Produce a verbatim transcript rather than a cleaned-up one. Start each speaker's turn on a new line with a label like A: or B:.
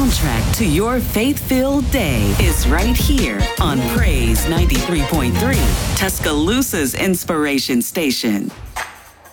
A: soundtrack to your faith-filled day is right here on Praise ninety-three point three, Tuscaloosa's inspiration station.